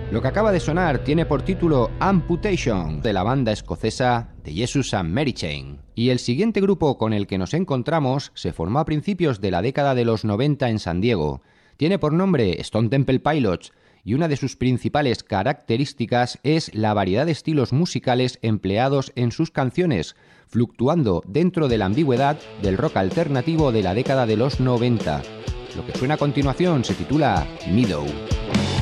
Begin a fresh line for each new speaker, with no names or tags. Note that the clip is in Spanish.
Lo que acaba de sonar tiene por título Amputation, de la banda escocesa The Jesus and Mary Chain. Y el siguiente grupo con el que nos encontramos se formó a principios de la década de los 90 en San Diego. Tiene por nombre Stone Temple Pilots y una de sus principales características es la variedad de estilos musicales empleados en sus canciones, fluctuando dentro de la ambigüedad del rock alternativo de la década de los 90. Lo que suena a continuación se titula Meadow.